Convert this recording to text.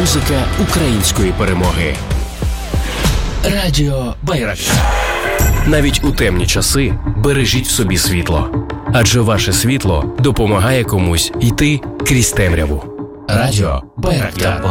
Музика української перемоги. Радіо Байрактар. Навіть у темні часи бережіть в собі світло. Адже ваше світло допомагає комусь йти крізь темряву. Радіо Байрактар.